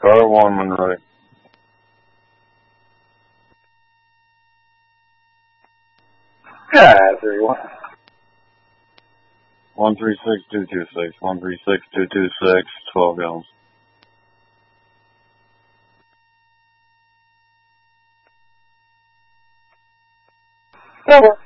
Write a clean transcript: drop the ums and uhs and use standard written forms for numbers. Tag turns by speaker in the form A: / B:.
A: Car 1 when ready.
B: Yeah, 31.
A: 136226, 136226, 12 gallons.
B: Over.